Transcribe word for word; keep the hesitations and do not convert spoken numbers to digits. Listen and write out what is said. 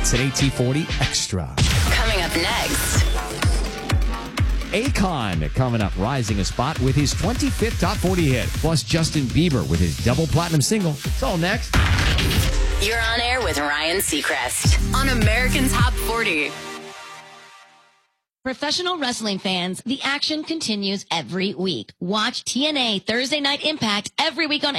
hits at A T forty Extra. Coming up next. Akon coming up, rising a spot with his twenty-fifth Top forty hit. Plus Justin Bieber with his double platinum single. It's all next. You're on air with Ryan Seacrest on American Top forty. Professional wrestling fans, the action continues every week. Watch T N A Thursday Night Impact every week on